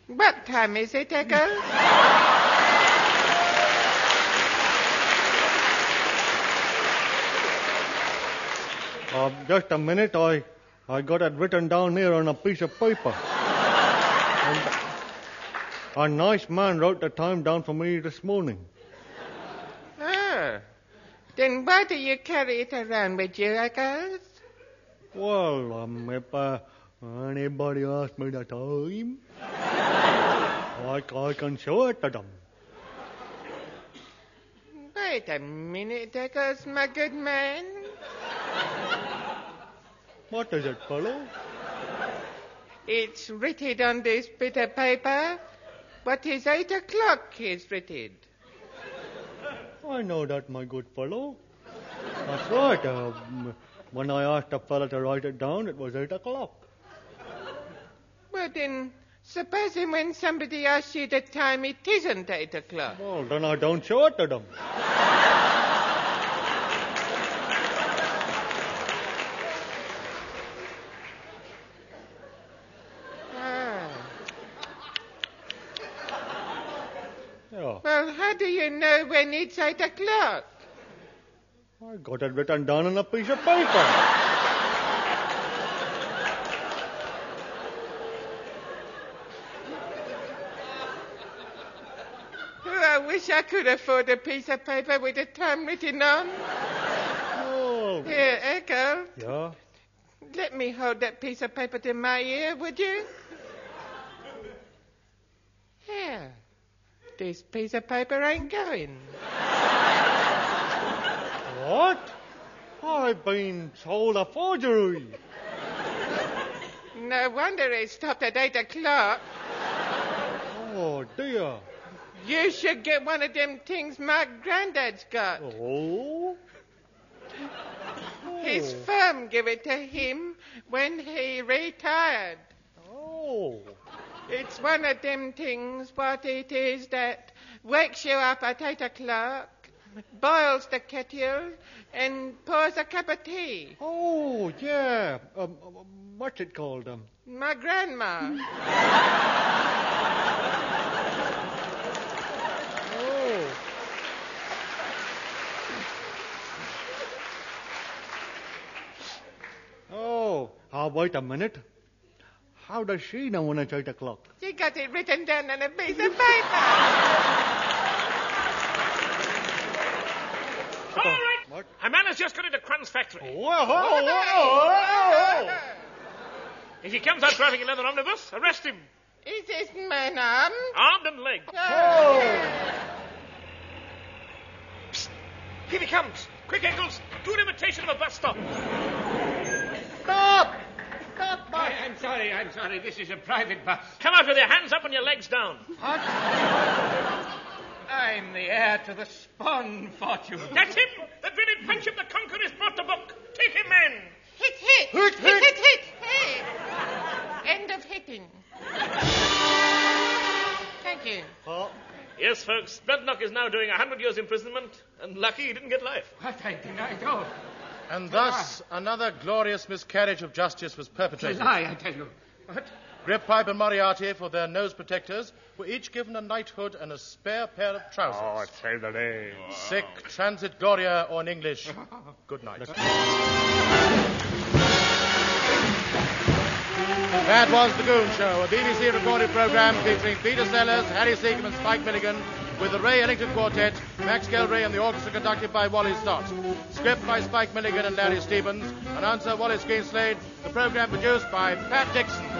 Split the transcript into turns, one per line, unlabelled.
What time is it, Echo?
Just a minute. I got it written down here on a piece of paper. And a nice man wrote the time down for me this morning.
Oh. Then why do you carry it around with you, Echo?
Well, if anybody asks me the time, I can show it to them.
Wait a minute, Echoes, my good man.
What is it, fellow?
It's written on this bit of paper. What is 8 o'clock is written.
I know that, my good fellow. That's right. When I asked the fellow to write it down, it was 8 o'clock.
Well, then, supposing when somebody asks you the time, it isn't 8 o'clock.
Well, then I don't show it to them. Yeah.
Well, how do you know when it's 8 o'clock?
I got it written down on a piece of paper.
I wish I could afford a piece of paper with the time written on.
Oh.
Here, Echo.
Yeah?
Let me hold that piece of paper to my ear, would you? Here. This piece of paper ain't going.
What? I've been told a forgery.
No wonder it stopped at 8 o'clock.
Oh, dear.
You should get one of them things my granddad's got.
Oh?
His firm gave it to him when he retired.
Oh.
It's one of them things, what it is, that wakes you up at 8 o'clock, boils the kettle, and pours a cup of tea.
Oh, yeah. What's it called?
My grandma.
Wait a minute. How does she know when it's 8 o'clock?
She got it written down on a piece of paper.
All right.
What?
A man has just got into Crunn's factory.
Whoa.
If he comes out driving a leather omnibus, arrest him.
Is this man armed?
Armed and legged.
Oh.
Psst. Here he comes. Quick, Engels. Do an imitation of a bus stop.
Stop!
I'm sorry. This is a private bus.
Come out with your hands up and your legs down.
What? I'm the heir to the Spon fortune.
That's him. The dreaded Pancham the Conqueror's brought the book. Take him, men.
Hit. Hey. End of hitting. Thank you.
Yes, folks. Bloodnock is now doing 100 years imprisonment, and lucky he didn't get life.
What? I deny it all.
And thus, another glorious miscarriage of justice was perpetrated.
It's a lie, I tell you. What?
Grip Pipe and Moriarty, for their nose protectors, were each given a knighthood and a spare pair of trousers.
Oh, say the name.
Sic transit gloria, or in English, good night. That was The Goon Show, a BBC recorded programme featuring Peter Sellers, Harry Seacombe and Spike Milligan, with the Ray Ellington Quartet, Max Gelray and the orchestra conducted by Wally Stott. Script by Spike Milligan and Larry Stevens. Announcer Wallace Greenslade. The programme produced by Pat Dixon.